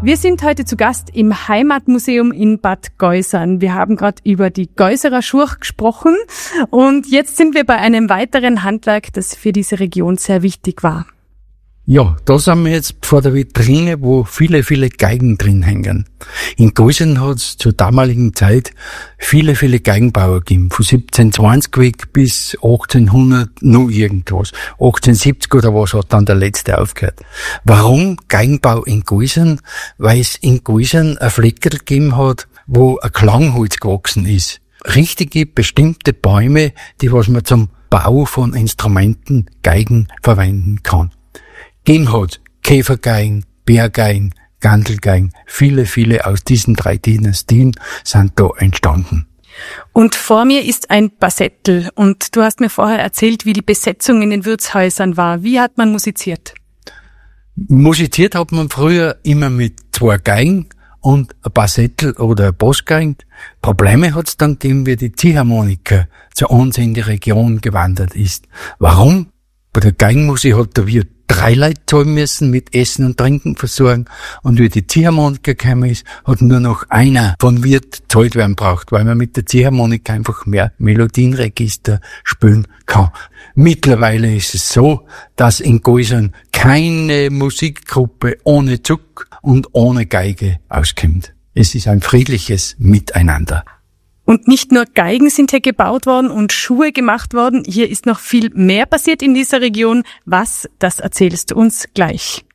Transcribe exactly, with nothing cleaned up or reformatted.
Wir sind heute zu Gast im Heimatmuseum in Bad Geusern. Wir haben gerade über die Geuserer Schurch gesprochen und jetzt sind wir bei einem weiteren Handwerk, das für diese Region sehr wichtig war. Ja, da sind wir jetzt vor der Vitrine, wo viele, viele Geigen drin hängen. In Geusern hat es zur damaligen Zeit viele, viele Geigenbauer gegeben. Von siebzehnhundertzwanzig weg bis achtzehnhundert noch irgendwas. achtzehnhundertsiebzig oder was hat dann der letzte aufgehört. Warum Geigenbau in Geusern? Weil es in Geusern ein Fleckerl gegeben hat, wo ein Klangholz gewachsen ist. Richtige, bestimmte Bäume, die was man zum Bau von Instrumenten, Geigen verwenden kann. Gegeben hat Käfergeigen, Bärgeigen, Gandelgeigen, viele, viele aus diesen drei Dynastien sind da entstanden. Und vor mir ist ein Bassettel und du hast mir vorher erzählt, wie die Besetzung in den Wirtshäusern war. Wie hat man musiziert? Musiziert hat man früher immer mit zwei Geigen und ein Bassettel oder ein Bassgeigen. Probleme hat es dann gegeben, wie die Ziehharmonika zu uns in die Region gewandert ist. Warum? Bei der Geigenmusik hat der Wirt drei Leute zahlen müssen, mit Essen und Trinken versorgen. Und wie die Ziehharmonika gekommen ist, hat nur noch einer von Wirt zahlt werden braucht, weil man mit der Ziehharmonika einfach mehr Melodienregister spielen kann. Mittlerweile ist es so, dass in Geusern keine Musikgruppe ohne Zuck und ohne Geige auskommt. Es ist ein friedliches Miteinander. Und nicht nur Geigen sind hier gebaut worden und Schuhe gemacht worden. Hier ist noch viel mehr passiert in dieser Region. Was, das erzählst du uns gleich.